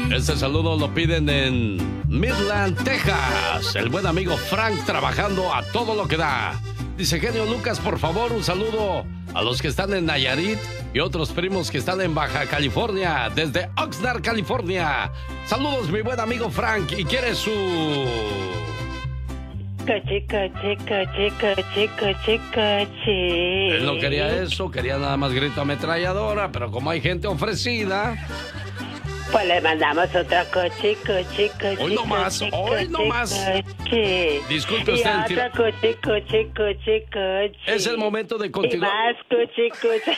Este saludo lo piden en Midland, Texas. El buen amigo Frank trabajando a todo lo que da. Dice, genio Lucas, por favor, un saludo a los que están en Nayarit y otros primos que están en Baja California, desde Oxnard, California. Saludos, mi buen amigo Frank. ¿Y quiere su...? Él no quería eso, quería nada más grito ametralladora, pero como hay gente ofrecida... Pues le mandamos otra coche. Hoy no más. Disculpe usted. Y otra coche. Es el momento de continuar. Y más coche.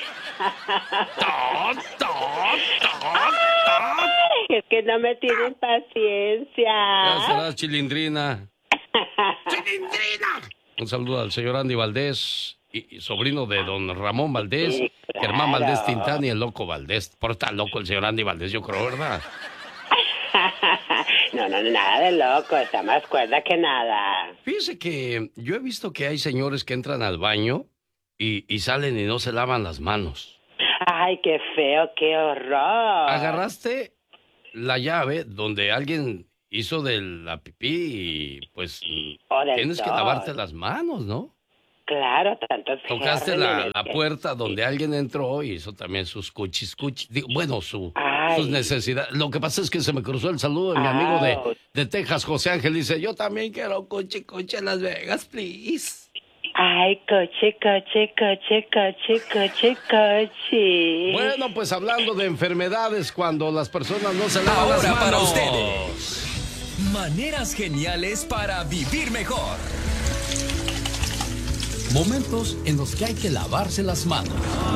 Es que no me tienen paciencia. Ya serás chilindrina. ¡Chilindrina! Un saludo al señor Andy Valdés, y sobrino de don Ramón Valdés, Sí, claro. Germán Valdés Tintán y el loco Valdés. Por estar loco el señor Andy Valdés, yo creo, ¿verdad? No, nada de loco, está más cuerda que nada. Fíjese que yo he visto que hay señores que entran al baño y salen y no se lavan las manos. Ay, qué feo, qué horror. Agarraste la llave donde alguien hizo de la pipí y pues tienes que lavarte las manos, ¿no? Claro, tanto Tocaste la puerta donde alguien entró y hizo también sus cuchis. Bueno, sus necesidades. Lo que pasa es que se me cruzó el saludo de mi amigo de Texas, José Ángel. Dice, yo también quiero coche en Las Vegas, please. Ay, coche. Bueno, pues hablando de enfermedades, cuando las personas no se lavan las manos. Para ustedes, maneras geniales para vivir mejor. Momentos en los que hay que lavarse las manos.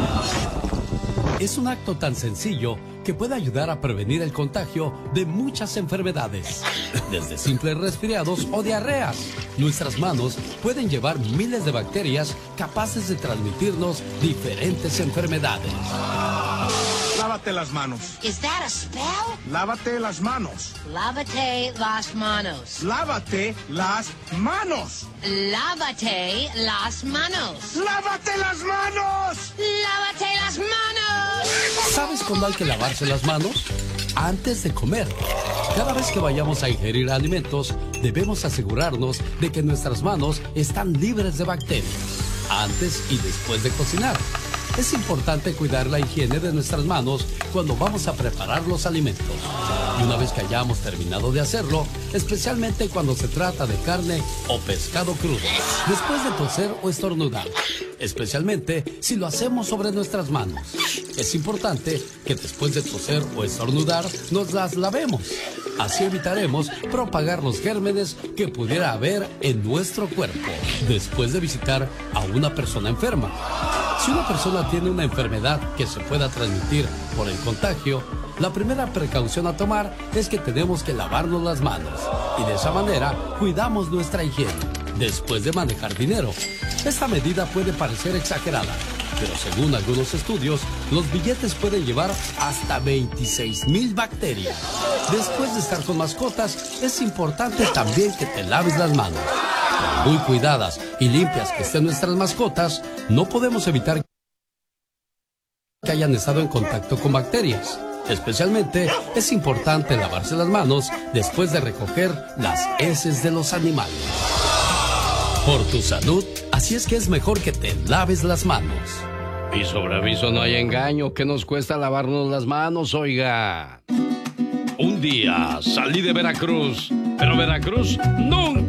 Es un acto tan sencillo que puede ayudar a prevenir el contagio de muchas enfermedades, desde simples resfriados o diarreas. Nuestras manos pueden llevar miles de bacterias capaces de transmitirnos diferentes enfermedades. Lávate las manos. Is that a spell? Lávate las manos. Lávate las manos. Lávate las manos. Lávate las manos. ¡Lávate las manos! Lávate las manos. ¿Sabes cuándo hay que lavarse las manos? Antes de comer. Cada vez que vayamos a ingerir alimentos, debemos asegurarnos de que nuestras manos están libres de bacterias. Antes y después de cocinar. Es importante cuidar la higiene de nuestras manos cuando vamos a preparar los alimentos. Y una vez que hayamos terminado de hacerlo, especialmente cuando se trata de carne o pescado crudo, después de toser o estornudar, especialmente si lo hacemos sobre nuestras manos. Es importante que después de toser o estornudar nos las lavemos. Así evitaremos propagar los gérmenes que pudiera haber en nuestro cuerpo después de visitar a una persona enferma. Si una persona tiene una enfermedad que se pueda transmitir por el contagio, la primera precaución a tomar es que tenemos que lavarnos las manos y de esa manera cuidamos nuestra higiene. Después de manejar dinero, esta medida puede parecer exagerada, pero según algunos estudios, los billetes pueden llevar hasta 26,000 bacterias. Después de estar con mascotas, es importante también que te laves las manos. Por muy cuidadas y limpias que estén nuestras mascotas, no podemos evitar que hayan estado en contacto con bacterias. Especialmente es importante lavarse las manos después de recoger las heces de los animales. Por tu salud, así es que es mejor que te laves las manos. Y sobre aviso no hay engaño. ¿Qué nos cuesta lavarnos las manos, oiga? Un día salí de Veracruz, pero Veracruz nunca